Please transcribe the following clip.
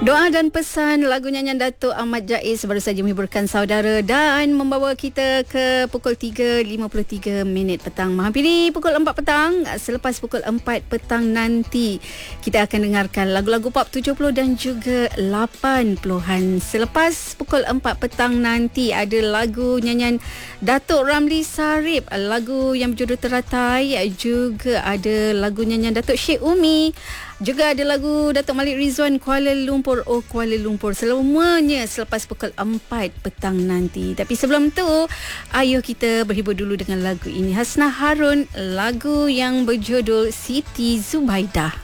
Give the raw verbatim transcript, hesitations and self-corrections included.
Doa dan pesan lagu nyanyian Datuk Ahmad Jaiz baru saja menghiburkan saudara dan membawa kita ke pukul tiga lima puluh tiga minit petang. Menghampiri pukul empat petang. Selepas pukul empat petang nanti kita akan dengarkan lagu-lagu pop tujuh puluh dan juga lapan puluhan. Selepas pukul empat petang nanti ada lagu nyanyian Datuk Ramli Sarip, lagu yang berjudul Teratai. Juga ada lagu nyanyian Datuk Syed Umi. Juga ada lagu Datuk Malik Rizwan Kuala Lumpur, oh Kuala Lumpur. Semuanya selepas pukul empat petang nanti. Tapi sebelum tu, ayo kita berhibur dulu dengan lagu ini. Hasnah Harun, lagu yang berjudul Siti Zubaidah.